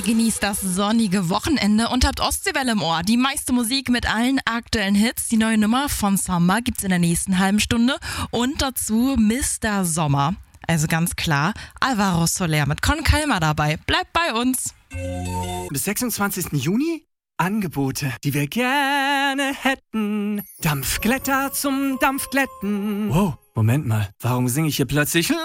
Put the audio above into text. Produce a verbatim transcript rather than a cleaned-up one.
genießt das sonnige Wochenende und habt Ostseewelle im Ohr. Die meiste Musik mit allen aktuellen Hits. Die neue Nummer von Samba gibt's in der nächsten halben Stunde. Und dazu Mister Sommer. Also ganz klar, Alvaro Soler mit Con Calma dabei. Bleibt bei uns. Bis sechsundzwanzigsten Juni? Angebote, die wir gerne hätten. Dampfglätter zum Dampfglätten. Wow, Moment mal, warum singe ich hier plötzlich